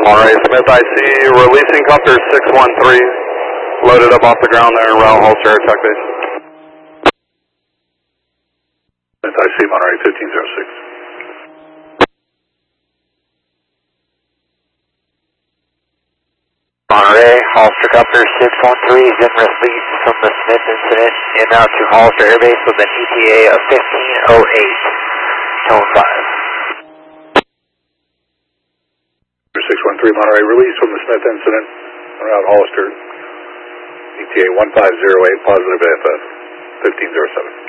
Monterey Smith IC, releasing copter 613, loaded up off the ground there in route Holster attack base. Smith IC, Monterey 1506. Monterey, Holster copter 613 is in release from the Smith incident and out to Holster Air Base with an ETA of 1508, tone 5. 613 Monterey, release from the Smith incident around Hollister, ETA 1508, positive AFF, 1507.